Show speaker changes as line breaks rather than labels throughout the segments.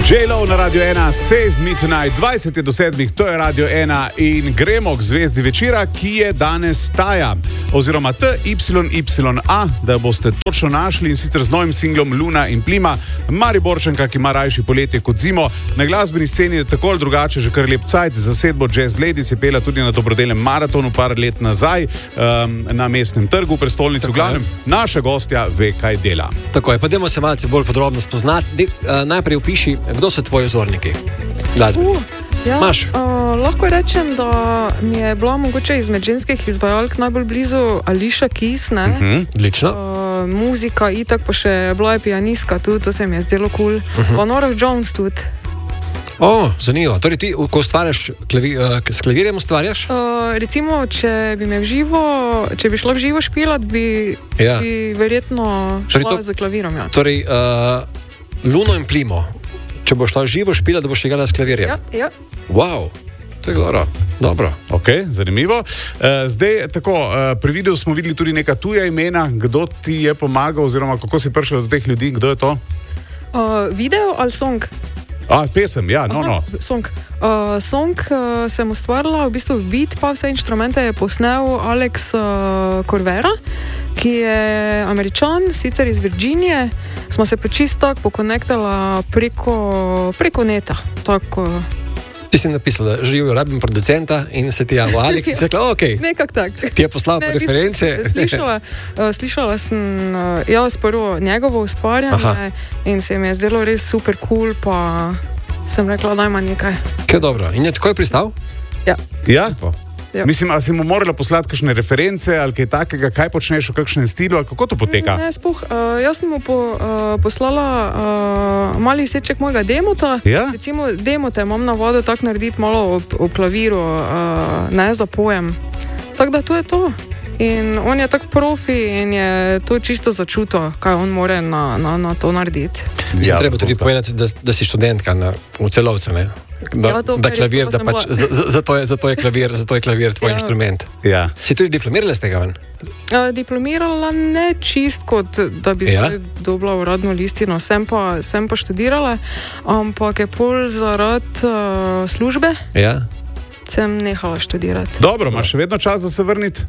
J-Lo na Radio 1, Save Me Tonight, 20 do 7, to je Radio 1 in gremo k zvezdi večera, ki je danes Taja, oziroma TYYA, da boste točno našli in sicer z novim singlom Luna in Plima, Mariborčanka, ki ima rajši poletje kot zimo. Na glasbeni sceni je tako ali drugače že kar lep cajt, zasedbo Jazz Ladies je pela tudi na dobrodelnem maratonu par let nazaj na Mestnem trgu v prestolnici. V glavnem, naša gostja ve, kaj dela.
Tako je, pa dajmo se malce bolj podrobno spoznati. Najprej opiši, kdo so tvoji vzorniki glasbeni?
Lahko rečem, da mi je bila mogoče izmed ženskih izvajalk najbolj blizu Alicia Keys, ne?
Odlično.
Muzika itak, pa še bila je pianistka tudi, to se mi je zdelo cool. Pa Norah Jones tudi.
Zanimivo. Torej ti, ko ustvarjaš s klavirjem ustvarjaš?
Recimo, če bi šla v živo špilat, bi verjetno šla z klavirom. Ja.
Torej, Luno in Plimo, če boš šla v živo špilat, da boš igrala s klavirjem?
Ja.
Wow, to je dobro.
Ok, zanimivo. Zdaj, tako, pri videu smo videli tudi neka tuja imena, kdo ti je pomagal, oziroma kako si prišel do teh ljudi, kdo je to?
Video ali song?
Pesem, ja,
Song. Song sem ustvarila, v bistvu beat, pa vse inštrumente je posnel Alex Corvera, ki je Američan, sicer iz Virginije. Smo se pa čisto tako pokonektala preko neta. Tako.
Ti si napisala, da živijo, rabim producenta in se ti javil Alex in si rekla, ok.
Nekak tak.
Ti je poslal reference.
Slišala sem prvo njegovo ustvarjanje in se mi je zdelo res super cool, pa sem rekla, dajma nekaj.
Kaj dobro. In je takoj pristal?
Ja.
Ja? Mislim, a si mu morala poslati kakšne reference ali kaj takega, kaj počneš v kakšnem stilu, ali kako to poteka?
Ne, jaz sem mu poslala mali seček mojega demota.
Ja?
Recimo, demote imam navado tako narediti malo ob klaviru, ne za pojem. Tako da to je to. In on je tak profi in je to čisto začutil, kaj on more na to narediti.
Treba tudi povedati, da si študentka v Celovcu, ne? Da klavir, da pač, zato je klavir tvoj inštrument.
Ja.
Si tudi diplomirala z tega ven?
Diplomirala ne čist kot, da bi dobila uradno listino. Sem pa študirala, ampak je pol zaradi službe sem nehala študirati.
Dobro, imaš še vedno čas, da se vrniti?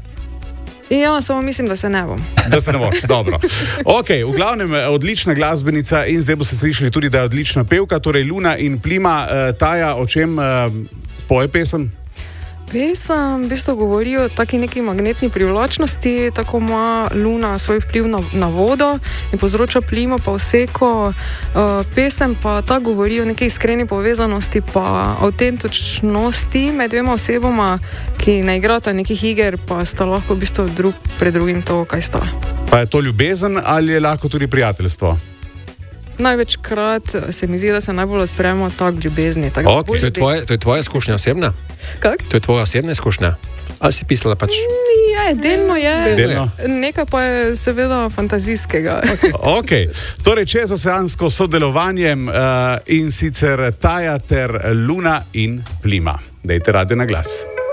Ja, samo mislim, da se ne bom.
Da se ne boš, dobro. Ok, v glavnem odlična glasbenica in zdaj boste slišali tudi, da je odlična pevka, torej Luna in Plima. Taja, o čem poje pesem?
Pesem v bistvu govori o taki neki magnetni privlačnosti, tako ima Luna svoj vpliv na vodo in povzroča Plimo pa oseko. Pesem pa ta govori o neki iskreni povezanosti pa avtentičnosti med dvema osebama, ki ne igrata nekih iger, pa sta lahko v bistvu drug pred drugim to, kaj sta.
Pa je to ljubezen ali je lahko tudi prijateljstvo?
Največkrat se mi zdi, da se najbolj odpremo tak ljubezni.
To je tvoja izkušnja osebna?
Kak?
To je tvoja osebna izkušnja? Ali si pisala pač?
Delno je. Nekaj pa je seveda fantazijskega.
Ok, torej čezoceansko sodelovanjem in sicer Taja ter Luna in Plima. Dajte radio na glas.